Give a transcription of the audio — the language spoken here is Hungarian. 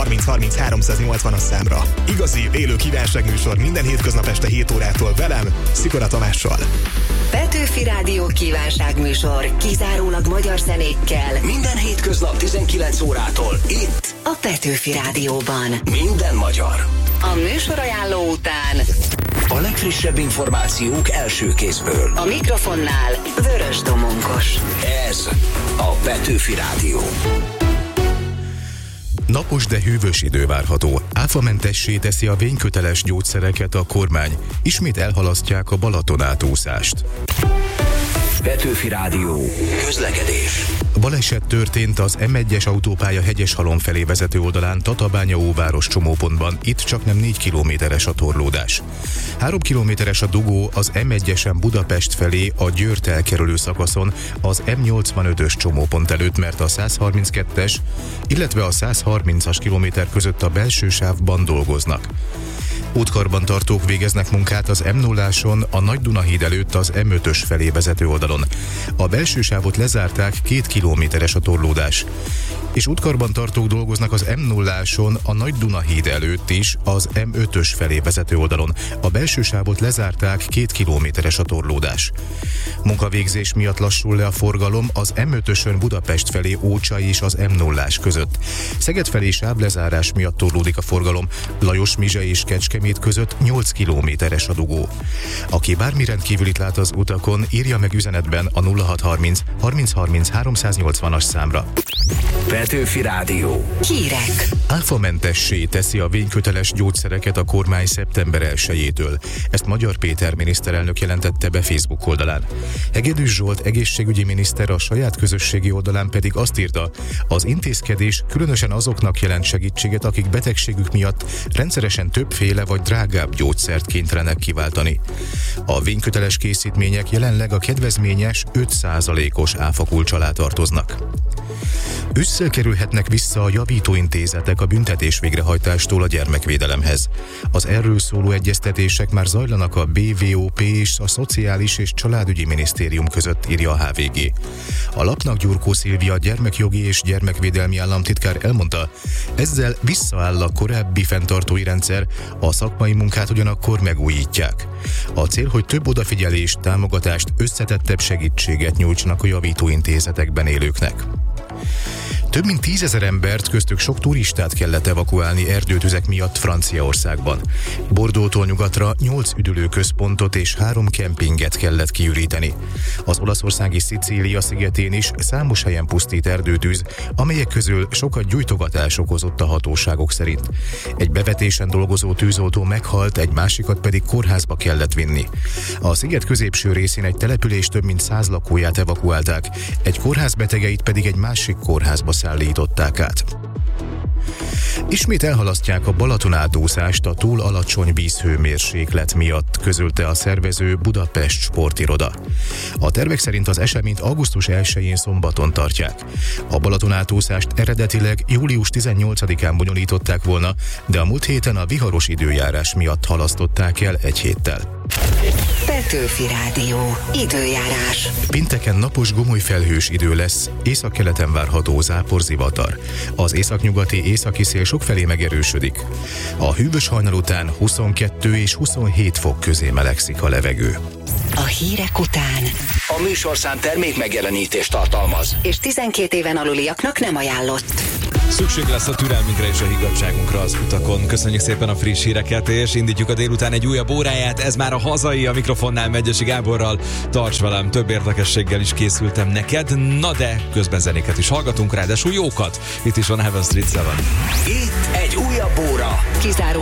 30 30 380 számra. Igazi, élő kívánságműsor minden hétköznap este 7 órától velem, Szikora Tamással. Petőfi Rádió kívánságműsor kizárólag magyar zenékkel. Minden hétköznap 19 órától itt A Petőfi Rádióban. Minden magyar. A műsorajánló után A legfrissebb információk első kézből. a mikrofonnál Vörös Domonkos. Ez a Petőfi Rádió. Napos, de hűvös idő várható. Áfamentessé teszi a vényköteles gyógyszereket a kormány. Ismét elhalasztják a Balaton átúszást. Petőfi Rádió. Közlekedés. Baleset történt az M1-es autópálya Hegyeshalom felé vezető oldalán Tatabánya-Óváros csomópontban. Itt csaknem 4 kilométeres a torlódás. 3 kilométeres a dugó az M1-esen Budapest felé a Győrt elkerülő szakaszon az M85-ös csomópont előtt, mert a 132-es, illetve a 130-as kilométer között a belső sávban dolgoznak. Útkarbantartók végeznek munkát az M0-áson a Nagy-Dunahíd előtt az M5-ös felé vezető oldalon. A belső sávot lezárták, 2 kilométeres a torlódás. És útkarbantartók dolgoznak az M0-áson a Nagy-Dunahíd előtt is az M5-ös felé vezető oldalon. A belső sávot lezárták, 2 kilométeres a torlódás. Munkavégzés miatt lassul le a forgalom az M5-ösön Budapest felé Ócsai és az M0-ás között. Szeged felé sávlezárás miatt torlódik a forgalom, Lajos-Mizse és Kecskemét között 8 kilométeres a dugó. Aki bármi rendkívülit lát az utakon, írja meg üzenetben a 0630 30 30 380-as számra. Petőfi Rádió. Hírek. Áfamentessé teszi a vényköteles gyógyszereket a kormány szeptember 1-től. Ezt Magyar Péter miniszterelnök jelentette be Facebook oldalán. Hegedűs Zsolt egészségügyi miniszter a saját közösségi oldalán pedig azt írta, az intézkedés különösen azoknak jelent segítséget, akik betegségük miatt rendszeresen többféle vagy drágább gyógyszert kénytelenek kiváltani. A vényköteles készítmények jelenleg a kedvezményes 5%-os áfakulcs alá tartoznak. Ősszel kerülhetnek vissza a javítóintézetek a büntetés végrehajtástól a gyermekvédelemhez. Az erről szóló egyeztetések már zajlanak a BVOP és a Szociális és Családügyi Minisztérium között, írja a HVG. A lapnak Gyurkó Szilvia gyermekjogi és gyermekvédelmi államtitkár elmondta, ezzel visszaáll a korábbi fenntartói rendszer, a szakmai munkát ugyanakkor megújítják. A cél, hogy több odafigyelést, támogatást, összetettebb segítséget nyújtsanak a javítóintézetekben élőknek. Több mint 10 000 embert, köztük sok turistát kellett evakuálni erdőtüzek miatt Franciaországban. Bordeauxtól nyugatra 8 üdülőközpontot és 3 kempinget kellett kiüríteni. Az olaszországi Szicília szigetén is számos helyen pusztít erdőtűz, amelyek közül sokat gyújtogatás okozott a hatóságok szerint. Egy bevetésen dolgozó tűzoltó meghalt, egy másikat pedig kórházba kellett vinni. A sziget középső részén egy település több mint 100 lakóját evakuálták, egy kórház betegeit pedig egy másik kórházba szállították át. Ismét elhalasztják a Balaton átúszást a túl alacsony vízhőmérséklet miatt, közölte a szervező Budapest Sportiroda. A tervek szerint az eseményt augusztus 1-én szombaton tartják. A Balaton átúszást eredetileg július 18-án bonyolították volna, de a múlt héten a viharos időjárás miatt halasztották el egy héttel. Petőfi Rádió. Időjárás. Pénteken napos gomolyfelhős idő lesz, északkeleten várható záporzivatar. Az északnyugati északi szél sokfelé megerősödik. A hűvös hajnal után 22 és 27 fok közé melegszik a levegő. A hírek után. A műsorszám termék megjelenítést tartalmaz. És 12 éven aluliaknak nem ajánlott. Szükség lesz a türelmünkre és a higgadtságunkra az utakon. Köszönjük szépen a friss híreket, és indítjuk a délután egy újabb óráját. Ez már a hazai, a mikrofonnál Megyesi Gáborral. Tarts velem, több érdekességgel is készültem neked. Na de, közben zenéket is hallgatunk, ráadásul jókat. Itt is van Heaven Street 7. Itt egy újabb óra. Kizáró